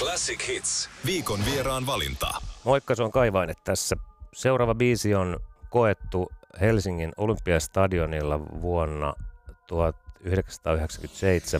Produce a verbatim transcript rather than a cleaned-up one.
Classic Hits. Viikon vieraan valinta. Moikka, se on Kaivainen tässä. Seuraava biisi on koettu Helsingin Olympiastadionilla vuonna tuhatyhdeksänsataayhdeksänkymmentäseitsemän.